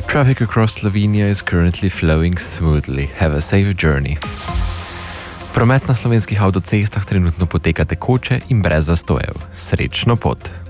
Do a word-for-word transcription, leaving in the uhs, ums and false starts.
Traffic across Slovenia is currently flowing smoothly. Have a safe journey. Promet na slovenskih avtocestah trenutno poteka tekoče in brez zastojev. Srečno pot!